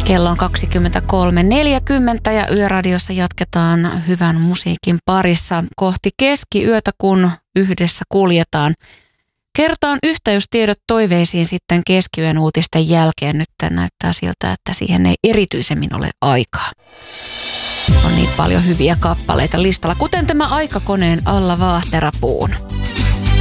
Kello on 23.40 ja Yöradiossa jatketaan hyvän musiikin parissa kohti keskiyötä, kun yhdessä kuljetaan. Kertaan yhteystiedot toiveisiin sitten keskiyön uutisten jälkeen. Nyt näyttää siltä, että siihen ei erityisemmin ole aikaa. On niin paljon hyviä kappaleita listalla, kuten tämä Aikakoneen Alla vaahterapuun.